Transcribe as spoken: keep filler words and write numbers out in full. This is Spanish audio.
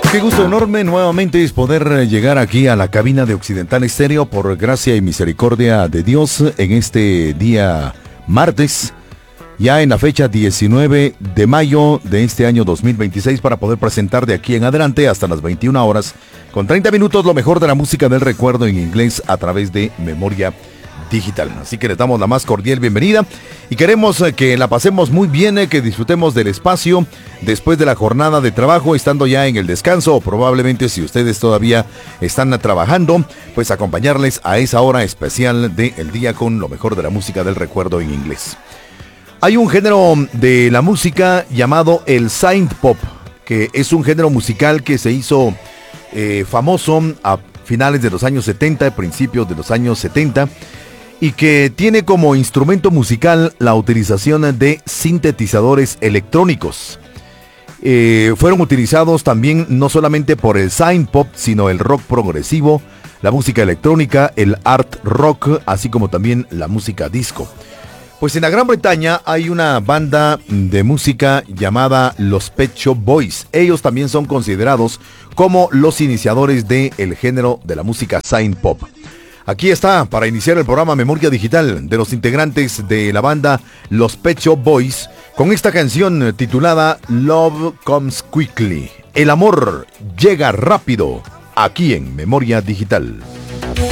Qué gusto enorme nuevamente es poder llegar aquí a la cabina de Occidental Estéreo por gracia y misericordia de Dios en este día martes, ya en la fecha diecinueve de mayo de este año dos mil veintiséis, para poder presentar de aquí en adelante hasta las veintiuna horas con treinta minutos lo mejor de la música del recuerdo en inglés a través de Memoria Digital. Así que les damos la más cordial bienvenida y queremos que la pasemos muy bien, que disfrutemos del espacio después de la jornada de trabajo, estando ya en el descanso, o probablemente si ustedes todavía están trabajando, pues acompañarles a esa hora especial del día con lo mejor de la música del recuerdo en inglés. Hay un género de la música llamado el synth pop, que es un género musical que se hizo eh, famoso a finales de los años setenta, principios de los años setenta, y que tiene como instrumento musical la utilización de sintetizadores electrónicos. Eh, fueron utilizados también no solamente por el synth pop, sino el rock progresivo, la música electrónica, el art rock, así como también la música disco. Pues en la Gran Bretaña hay una banda de música llamada los Pet Shop Boys. Ellos también son considerados como los iniciadores del género de la música synth pop. Aquí está, para iniciar el programa Memoria Digital, de los integrantes de la banda Los Pet Shop Boys, con esta canción titulada Love Comes Quickly. El amor llega rápido, aquí en Memoria Digital.